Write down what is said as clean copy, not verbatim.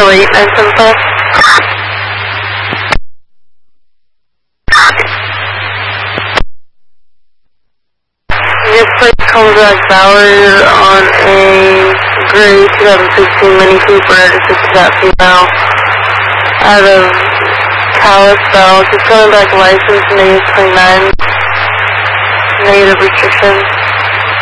8, 975. Your plate comes back Ballard on a gray 2016 Mini Cooper, just that female, out of Kalispell, just coming back licensed, May 29, negative restrictions.